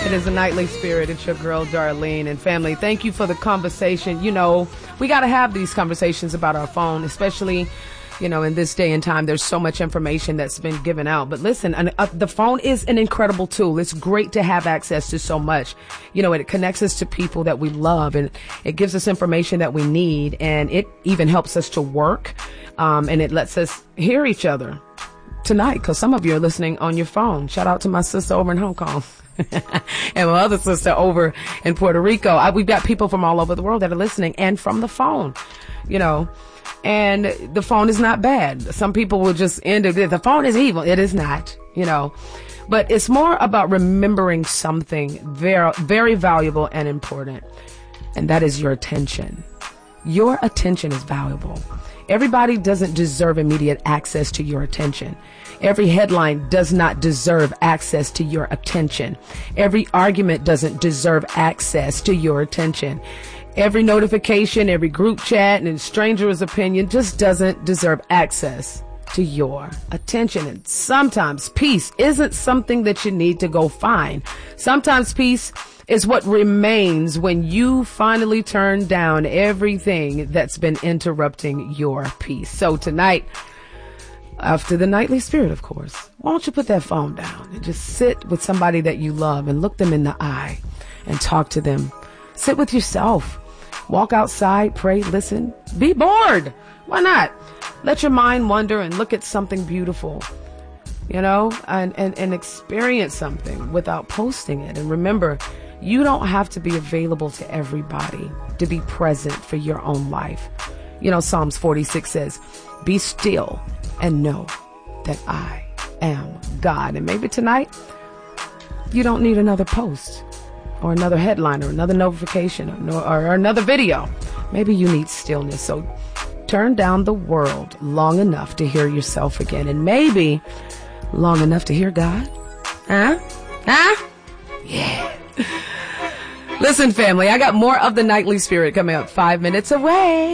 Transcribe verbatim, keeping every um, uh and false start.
It is a Nightly Spirit. It's your girl, Darlene, and family. Thank you for the conversation. You know, we got to have these conversations about our phone, especially, you know, in this day and time. There's so much information that's been given out. But listen, an, uh, the phone is an incredible tool. It's great to have access to so much. You know, it connects us to people that we love, and it gives us information that we need, and it even helps us to work, um, and it lets us hear each other tonight, because some of you are listening on your phone. Shout out to my sister over in Hong Kong. And my other sister over in Puerto Rico. I, we've got people from all over the world that are listening, and from the phone, you know, and the phone is not bad. Some people will just end it. The phone is evil. It is not, you know, but it's more about remembering something very, very valuable and important. And that is your attention. Your attention is valuable. Everybody doesn't deserve immediate access to your attention. Every headline does not deserve access to your attention. Every argument doesn't deserve access to your attention. Every notification, every group chat, and stranger's opinion just doesn't deserve access to your attention. And sometimes peace isn't something that you need to go find. Sometimes peace is what remains when you finally turn down everything that's been interrupting your peace. So tonight, after the Nightly Spirit, of course, why don't you put that phone down and just sit with somebody that you love and look them in the eye and talk to them. Sit with yourself. Walk outside, pray, listen. Be bored. Why not? Let your mind wander and look at something beautiful, you know, and, and, and experience something without posting it. And remember, you don't have to be available to everybody to be present for your own life. You know, Psalms forty-six says, be still and know that I am God. And maybe tonight, you don't need another post or another headline or another notification or, or another video. Maybe you need stillness. So turn down the world long enough to hear yourself again, and maybe long enough to hear God. Huh? Huh? Yeah. Listen, family, I got more of the Nightly Spirit coming up five minutes away.